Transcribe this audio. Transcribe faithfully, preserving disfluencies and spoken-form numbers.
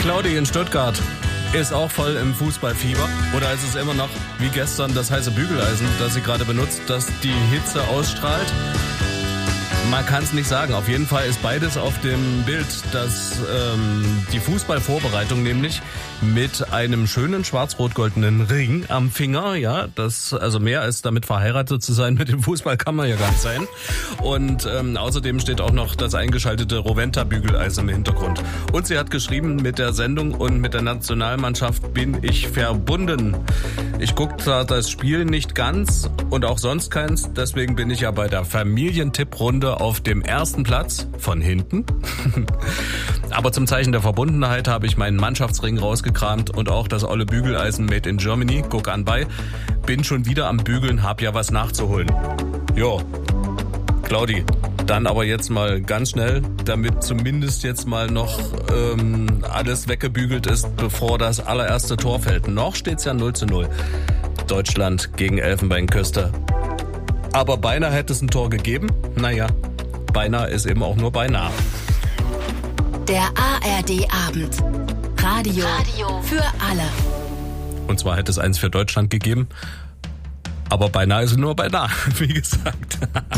Claudi in Stuttgart ist auch voll im Fußballfieber. Oder ist es immer noch wie gestern das heiße Bügeleisen, das sie gerade benutzt, das die Hitze ausstrahlt? Man kann es nicht sagen. Auf jeden Fall ist beides auf dem Bild, dass ähm, die Fußballvorbereitung nämlich mit einem schönen schwarz-rot-goldenen Ring am Finger, ja, das also mehr als damit verheiratet zu sein mit dem Fußball kann man ja gar nicht sein. Und ähm, außerdem steht auch noch das eingeschaltete Roventa-Bügeleisen im Hintergrund. Und sie hat geschrieben, mit der Sendung und mit der Nationalmannschaft bin ich verbunden. Ich gucke da das Spiel nicht ganz und auch sonst keins, deswegen bin ich ja bei der Familientipprunde auf dem ersten Platz von hinten. Aber zum Zeichen der Verbundenheit habe ich meinen Mannschaftsring rausgekramt und auch das olle Bügeleisen made in Germany. Guck an bei. Bin schon wieder am Bügeln, hab ja was nachzuholen. Jo, Claudi, dann aber jetzt mal ganz schnell, damit zumindest jetzt mal noch ähm, alles weggebügelt ist, bevor das allererste Tor fällt. Noch steht's ja null zu null. Deutschland gegen Elfenbeinküste. Aber beinahe hätte es ein Tor gegeben. Naja, beinahe ist eben auch nur beinahe. Der A R D-Abend. Radio, Radio für alle. Und zwar hätte es eins für Deutschland gegeben. Aber beinahe ist es nur beinahe, wie gesagt.